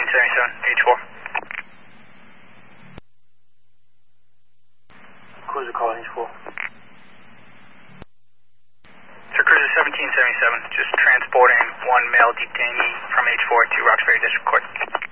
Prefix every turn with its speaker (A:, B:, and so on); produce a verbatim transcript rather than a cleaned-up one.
A: seventy-seven, H four.
B: Cruiser call H four.
A: Sir, Cruiser seventeen seventy-seven, just transporting one male detainee from H four to Roxbury District Court.